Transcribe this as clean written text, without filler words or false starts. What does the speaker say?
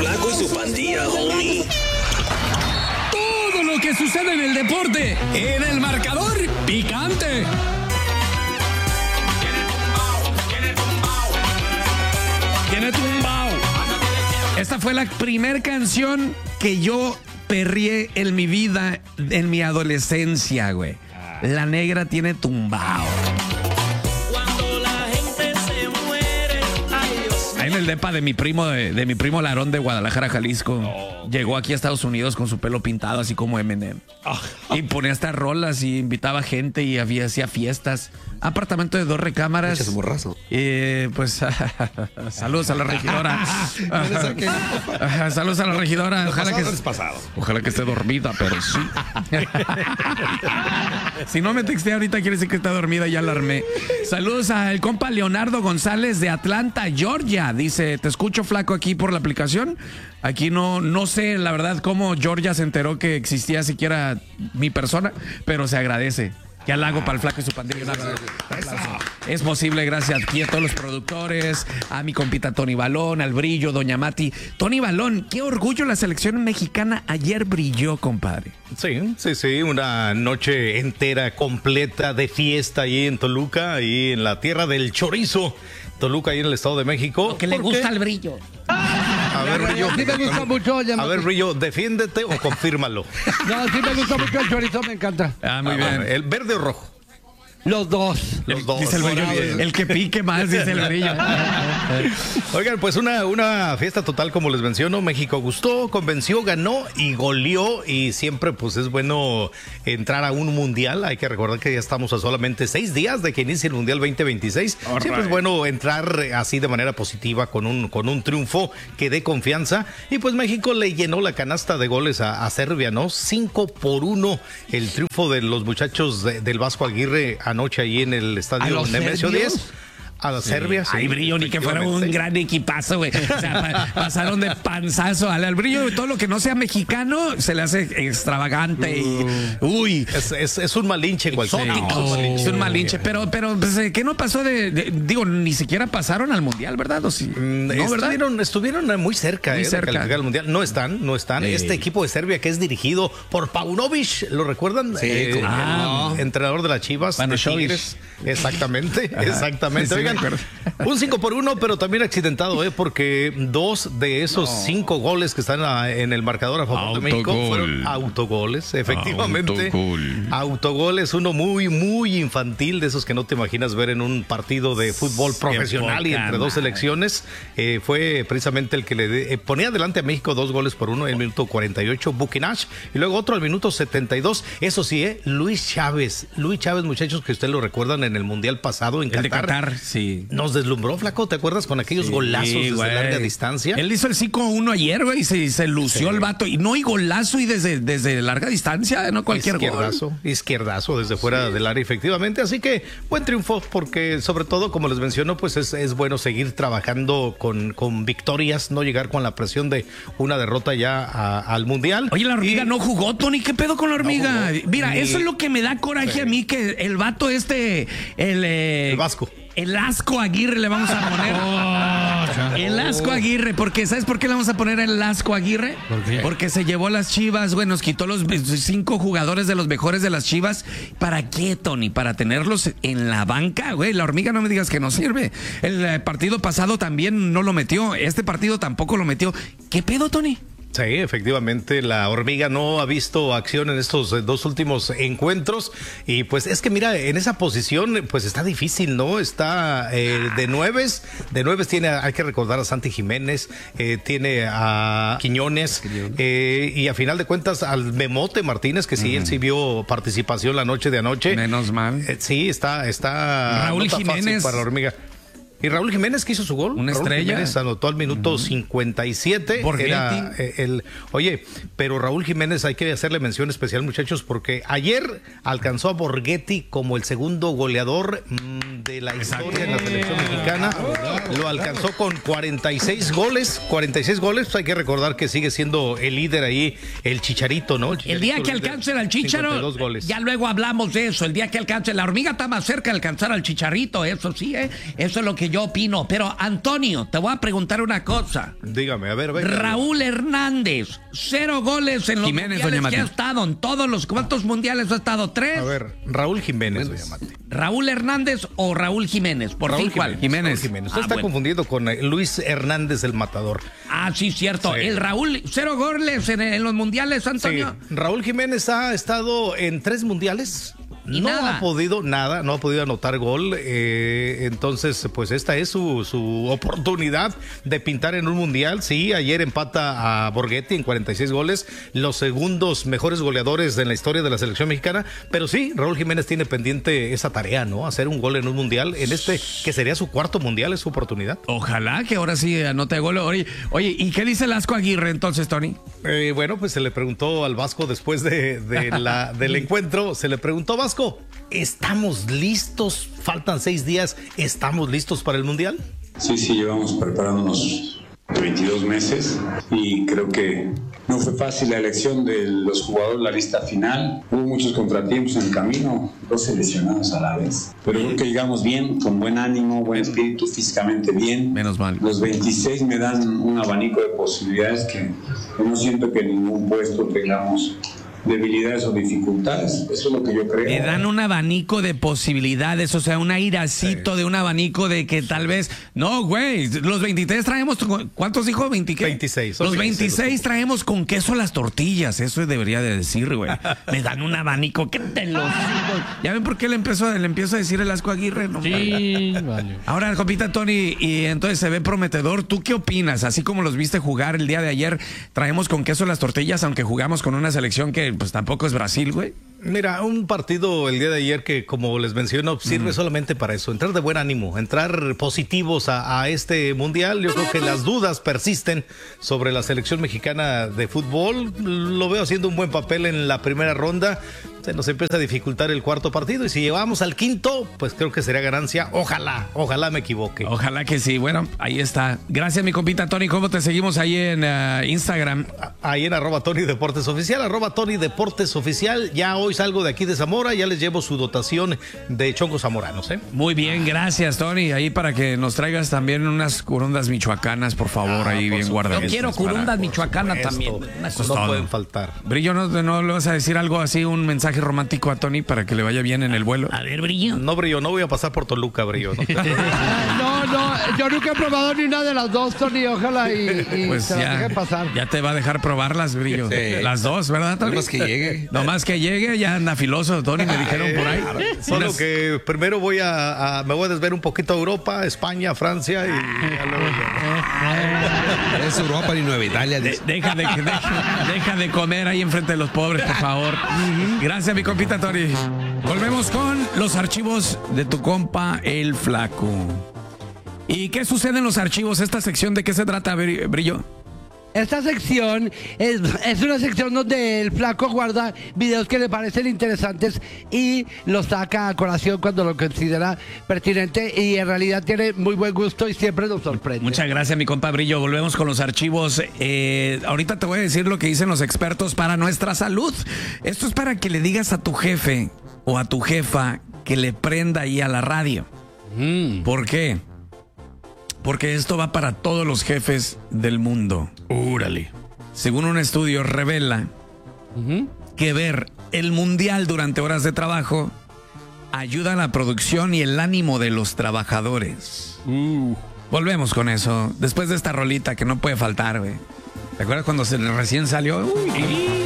Flaco y su pandilla, homie. Todo lo que sucede en el deporte, en el marcador picante. Tiene tumbao. Esta fue la primer canción que yo perrié en mi vida, en mi adolescencia, güey. La Negra tiene tumbao. Cuando la gente se muere, ay Dios. Ahí en el depa de mi primo, de mi primo Larón de Guadalajara, Jalisco. Llegó aquí a Estados Unidos con su pelo pintado así como Eminem. Y ponía estas rolas y invitaba gente y hacía fiestas. Apartamento de 2 recámaras. Echa su morrazo. Pues saludos a la regidora. Saludos a la regidora. Ojalá que esté dormida, pero sí. Si no me texté ahorita, quiere decir que está dormida, ya la armé. Saludos al compa Leonardo González de Atlanta, Georgia. Dice, te escucho, Flaco, aquí por la aplicación. Aquí no sé, la verdad, cómo Georgia se enteró que existía siquiera mi persona, pero se agradece. Que halago para el Flaco y su pandilla. Es posible, gracias aquí a todos los productores, a mi compita Tony Balón, al Brillo, Doña Mati. Tony Balón, qué orgullo, la selección mexicana ayer brilló, compadre. Sí, una noche entera, completa de fiesta ahí en Toluca, ahí en la tierra del chorizo. Toluca, ahí en el Estado de México. Lo que le gusta al Brillo. A ver, Brillo. Sí me gusta mucho. A ver, Brillo, defiéndete o confírmalo. No, sí me gusta mucho el chorizo, me encanta. Muy bien. ¿El verde o rojo? Los dos. Dice el Brillo, el que pique más, dice el Brillo. Oigan, pues una fiesta total, como les menciono. México gustó, convenció, ganó y goleó. Y siempre pues es bueno entrar a un mundial. Hay que recordar que ya estamos a solamente 6 días de que inicie el Mundial 2026. Siempre es bueno entrar así de manera positiva con un triunfo que dé confianza. Y pues México le llenó la canasta de goles a Serbia, ¿no? 5-1 el triunfo de los muchachos del Vasco Aguirre anoche ahí en el estadio Nemesio 10. A la Serbia, sí. Ay, Brillo, ni que fuera un gran equipazo, güey. O sea, pasaron de panzazo al Brillo. Todo lo que no sea mexicano se le hace extravagante y... Uy. Es un malinche cualquiera. Es un malinche. Pero pues, ¿qué no pasó digo, ni siquiera pasaron al Mundial, ¿verdad? ¿O sí? No, ¿verdad? Estuvieron muy cerca, de calificar al Mundial. No están. Este equipo de Serbia que es dirigido por Paunovic, ¿lo recuerdan? Sí, entrenador de las Chivas. Bueno, Tigres. Exactamente. Sí, Oigan, un 5-1, pero también accidentado, porque 2 de esos 5 goles que están en el marcador a favor de México fueron autogoles, efectivamente. Autogoles, uno muy, muy infantil, de esos que no te imaginas ver en un partido de fútbol profesional y entre 2 selecciones. Fue precisamente el que le ponía adelante a México 2-1 en el minuto 48, Bukinach, y luego otro al minuto 72. Eso sí, Luis Chávez, muchachos, que ustedes lo recuerdan en el Mundial pasado en Qatar. El de Qatar, sí. Nos deslumbró, Flaco, ¿te acuerdas? Con aquellos golazos desde larga distancia. Él hizo el 5-1 ayer, güey, y se lució el vato. Y no hay golazo y desde larga distancia, no cualquier izquierdazo desde fuera del área, efectivamente. Así que buen triunfo, porque sobre todo, como les menciono, pues es bueno seguir trabajando con victorias, no llegar con la presión de una derrota ya al Mundial. Oye, la hormiga no jugó, Tony, ¿qué pedo con la hormiga? Mira, eso es lo que me da coraje a mí, que el vato el Vasco. El Asco Aguirre le vamos a poner. El Asco Aguirre, porque ¿sabes por qué le vamos a poner el Asco Aguirre? ¿Por qué? Porque se llevó a las Chivas, güey, nos quitó los 5 jugadores de los mejores de las Chivas. ¿Para qué, Tony? ¿Para tenerlos en la banca, güey? La hormiga no me digas que no sirve. El partido pasado también no lo metió, este partido tampoco lo metió. ¿Qué pedo, Tony? Sí, efectivamente, la hormiga no ha visto acción en estos 2 últimos encuentros y pues es que mira, en esa posición pues está difícil, ¿no? Está de nueves tiene, hay que recordar a Santi Jiménez, tiene a Quiñones y a final de cuentas al Memote Martínez, que sí, él sí vio participación la noche de anoche. Menos mal. Sí, está Raúl Jiménez para la hormiga. Y Raúl Jiménez, que hizo su gol. Una Raúl estrella. Jiménez anotó al minuto 57. Borghetti. Oye, pero Raúl Jiménez hay que hacerle mención especial, muchachos, porque ayer alcanzó a Borghetti como el segundo goleador de la historia en la selección mexicana. Lo alcanzó con 46 goles. 46 goles, pues hay que recordar que sigue siendo el líder ahí, el Chicharito, ¿no? El día que alcance al Chicharo, ya luego hablamos de eso. El día que alcance, la hormiga está más cerca de alcanzar al Chicharito, eso sí, eso es lo que yo opino, pero Antonio, te voy a preguntar una cosa. Dígame, a ver, venga. Raúl Hernández, 0 goles en los Jiménez, mundiales doña que ha Mati. estado, en todos los, ¿cuántos mundiales ha estado? 3. A ver, Raúl Jiménez, doña Mati. ¿Raúl Hernández o Raúl Jiménez? Por Raúl fin, ¿cuál? Jiménez. Raúl Jiménez. Usted está bueno. confundiendo con Luis Hernández, el matador. Ah, sí, cierto. Sí. El Raúl, 0 goles en los mundiales, Antonio. Sí. Raúl Jiménez ha estado en 3 mundiales. Y no nada. ha podido anotar gol. Entonces, pues esta es su oportunidad de pintar en un mundial. Sí, ayer empata a Borghetti en 46 goles, los segundos mejores goleadores en la historia de la selección mexicana. Pero sí, Raúl Jiménez tiene pendiente esa tarea, ¿no? Hacer un gol en un mundial, en este que sería su 4º mundial, es su oportunidad. Ojalá que ahora sí anote gol. Oye, ¿y qué dice Lasco Aguirre entonces, Tony? Bueno, pues se le preguntó al Vasco después del encuentro, se le preguntó, Vasco, ¿estamos listos? Faltan 6 días, ¿estamos listos para el Mundial? Sí, llevamos preparándonos 22 meses y creo que no fue fácil la elección de los jugadores, la lista final. Hubo muchos contratiempos en el camino, 2 seleccionados a la vez. Pero creo que llegamos bien, con buen ánimo, buen espíritu, físicamente bien. Menos mal. Los 26 me dan un abanico de posibilidades que no siento que en ningún puesto tengamos debilidades o dificultades. Eso es lo que yo creo. Le dan un abanico de posibilidades, o sea, un airacito de un abanico de que tal vez... No, güey, los 23 traemos... ¿Cuántos dijo? ¿20 qué? 26. Los 26 traemos con queso las tortillas, eso debería de decir, güey. Me dan un abanico, que te lo digo. ¿Ya ven por qué le empiezo a decir el Asco Aguirre? No, Sí, vale. ahora, compita Tony, y entonces se ve prometedor. ¿Tú qué opinas? Así como los viste jugar el día de ayer, traemos con queso las tortillas, aunque jugamos con una selección que pues tampoco es Brasil, güey. Mira, un partido el día de ayer que, como les menciono, sirve solamente para eso, entrar de buen ánimo, entrar positivos a este mundial. Yo creo que las dudas persisten sobre la selección mexicana de fútbol. Lo veo haciendo un buen papel en la primera ronda. Se nos empieza a dificultar el 4º partido y si llevamos al 5º, pues creo que sería ganancia. Ojalá me equivoque. Ojalá que sí. Bueno, ahí está. Gracias, mi compita Tony. ¿Cómo te seguimos ahí en Instagram? Ahí en @TonyDeportesOficial, @TonyDeportesOficial. Ya hoy salgo de aquí de Zamora, ya les llevo su dotación de chongos zamoranos, ¿eh? Muy bien, gracias, Tony. Ahí para que nos traigas también unas curundas michoacanas, por favor, ahí por bien supuesto. guardaditas. Yo quiero curundas michoacanas Esto, también. Eso es no todo. pueden faltar. Brillo, ¿no le vas a decir algo así, un mensaje romántico a Tony para que le vaya bien en el vuelo? A ver, Brillo. No, Brillo, no voy a pasar por Toluca, Brillo. ¿no? No, yo nunca he probado ni una de las dos, Tony. Ojalá y Pues se las dejen pasar. ya te va a dejar probarlas, Brillo. Sí. Las dos, ¿verdad, Tony? Nomás que llegue. Nomás que llegue, ya anda filoso, Tony, me dijeron por ahí. Solo Unas- que primero me voy a desver un poquito a Europa, España, Francia y ya luego ya. Es Europa y Nueva Italia. Deja de comer ahí enfrente de los pobres, por favor. Gracias, mi compita Tony. Volvemos con los archivos de tu compa, el Flaco. ¿Y qué sucede en los archivos? ¿Esta sección de qué se trata, Brillo? Esta sección es una sección donde el Flaco guarda videos que le parecen interesantes y los saca a colación cuando lo considera pertinente, y en realidad tiene muy buen gusto y siempre nos sorprende. Muchas gracias, mi compa Brillo. Volvemos con los archivos. Ahorita te voy a decir lo que dicen los expertos para nuestra salud. Esto es para que le digas a tu jefe o a tu jefa que le prenda ahí a la radio. ¿Por qué? Porque esto va para todos los jefes del mundo. ¡Úrale! Según un estudio revela que ver el mundial durante horas de trabajo ayuda a la producción y el ánimo de los trabajadores. Volvemos con eso. Después de esta rolita que no puede faltar, güey. ¿Te acuerdas cuando recién salió? Uy,